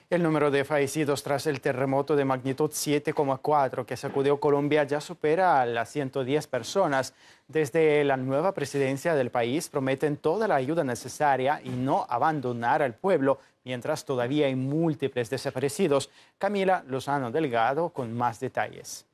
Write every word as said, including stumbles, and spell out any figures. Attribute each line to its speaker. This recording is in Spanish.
Speaker 1: El número de fallecidos tras el terremoto de magnitud siete coma cuatro que sacudió Colombia ya supera a las ciento diez personas. Desde la nueva presidencia del país prometen toda la ayuda necesaria y no abandonar al pueblo, mientras todavía hay múltiples desaparecidos. Camila Lozano Delgado con más detalles.